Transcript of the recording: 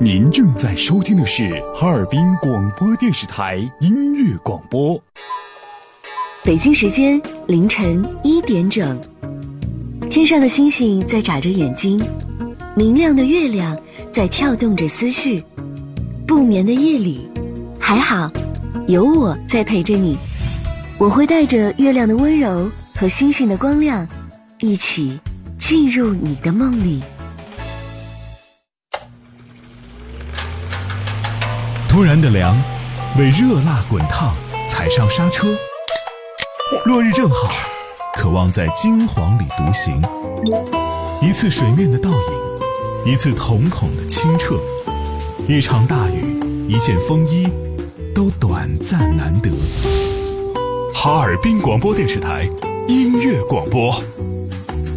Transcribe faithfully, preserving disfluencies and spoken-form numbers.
您正在收听的是哈尔滨广播电视台音乐广播。 北京时间凌晨一点整，天上的星星在眨着眼睛，明亮的月亮在跳动着思绪。不眠的夜里，还好有我在陪着你，我会带着月亮的温柔和星星的光亮，一起进入你的梦里。 突然的凉，为热辣滚烫踩上刹车。落日正好，渴望在金黄里独行。一次水面的倒影，一次瞳孔的清澈，一场大雨，一件风衣，都短暂难得。哈尔滨广播电视台音乐广播。